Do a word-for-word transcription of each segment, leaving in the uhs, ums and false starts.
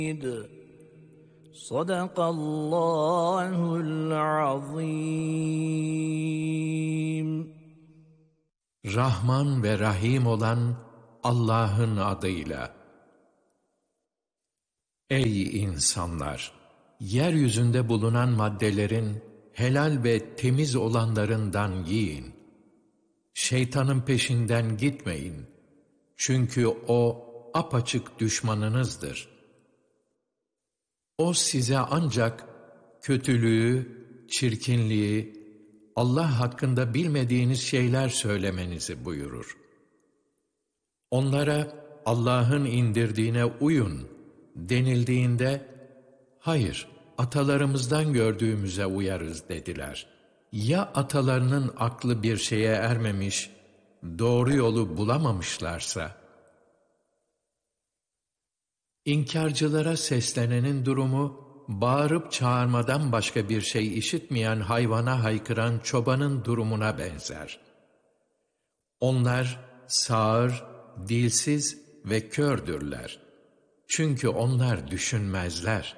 Sadakallahul azim. Rahman ve Rahim olan Allah'ın adıyla. Ey insanlar! Yeryüzünde bulunan maddelerin helal ve temiz olanlarından yiyin. Şeytanın peşinden gitmeyin. Çünkü o apaçık düşmanınızdır. O size ancak kötülüğü, çirkinliği, Allah hakkında bilmediğiniz şeyler söylemenizi buyurur. Onlara Allah'ın indirdiğine uyun denildiğinde, hayır, atalarımızdan gördüğümüze uyarız dediler. Ya atalarının aklı bir şeye ermemiş, doğru yolu bulamamışlarsa? İnkarcılara seslenenin durumu, bağırıp çağırmadan başka bir şey işitmeyen hayvana haykıran çobanın durumuna benzer. Onlar sağır, dilsiz ve kördürler. Çünkü onlar düşünmezler.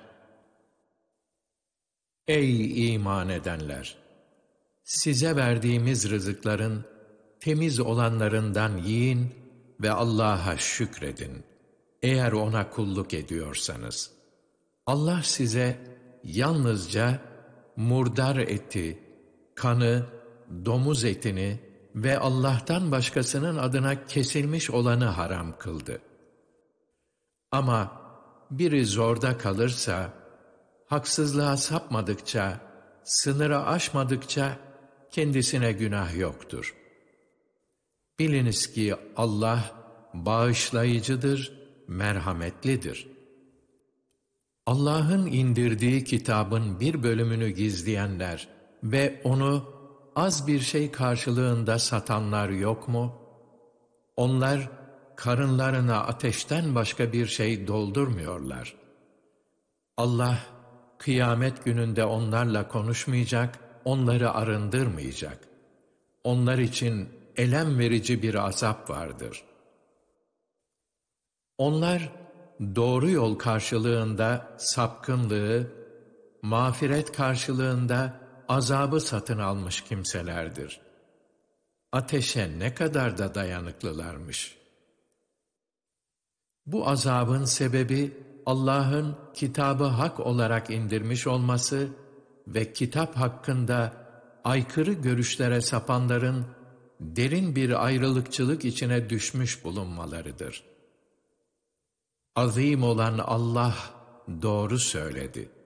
Ey iman edenler! Size verdiğimiz rızıkların temiz olanlarından yiyin ve Allah'a şükredin. Eğer ona kulluk ediyorsanız. Allah size yalnızca murdar eti, kanı, domuz etini ve Allah'tan başkasının adına kesilmiş olanı haram kıldı. Ama biri zorda kalırsa, haksızlığa sapmadıkça, sınırı aşmadıkça kendisine günah yoktur. Biliniz ki Allah bağışlayıcıdır, merhametlidir. Allah'ın indirdiği kitabın bir bölümünü gizleyenler ve onu az bir şey karşılığında satanlar yok mu? Onlar karınlarına ateşten başka bir şey doldurmuyorlar. Allah kıyamet gününde onlarla konuşmayacak, onları arındırmayacak. Onlar için elem verici bir azap vardır. Onlar doğru yol karşılığında sapkınlığı, mağfiret karşılığında azabı satın almış kimselerdir. Ateşe ne kadar da dayanıklılarmış. Bu azabın sebebi Allah'ın kitabı hak olarak indirmiş olması ve kitap hakkında aykırı görüşlere sapanların derin bir ayrılıkçılık içine düşmüş bulunmalarıdır. Azim olan Allah doğru söyledi.